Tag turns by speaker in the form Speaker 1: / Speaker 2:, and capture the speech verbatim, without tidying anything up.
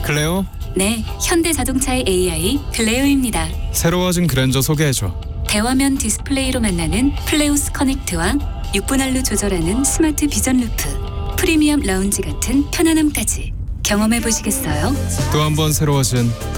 Speaker 1: 클레오?
Speaker 2: 네, 현대자동차의 에이아이 클레오입니다.
Speaker 1: 새로워진 그랜저 소개해줘.
Speaker 2: 대화면 디스플레이로 만나는 플레오스 커넥트와 육 분할로 조절하는 스마트 비전 루프, 프리미엄 라운지 같은 편안함까지 경험해 보시겠어요?
Speaker 1: 또 한 번 새로워진